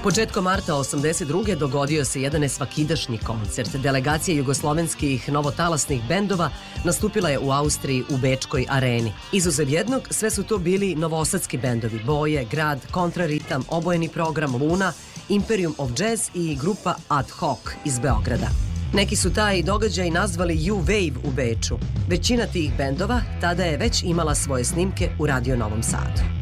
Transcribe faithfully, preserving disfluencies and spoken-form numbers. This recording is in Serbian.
Početkom marta osamdeset druge dogodio se jedan nesvakidašnji koncert. Delegacija jugoslovenskih novotalasnih bendova nastupila je u Austriji u Bečkoj areni. Izuzev jednog, sve su to bili novosadski bendovi Boje, Grad, Kontraritam, Obojeni program Luna, Imperium of Jazz i grupa Ad Hoc iz Beograda. Neki su taj događaj nazvali U-Wave u Beču. Većina tih bendova tada je već imala svoje snimke u Radio Novom Sadu.